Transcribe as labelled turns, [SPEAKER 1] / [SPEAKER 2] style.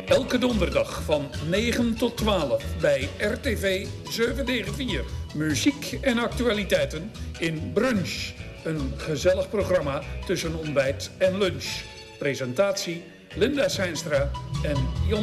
[SPEAKER 1] Elke donderdag van 9 tot 12 bij RTV 794. Muziek en actualiteiten in Brunch. Een gezellig programma tussen ontbijt en lunch. Presentatie Linda Seinstra en Jon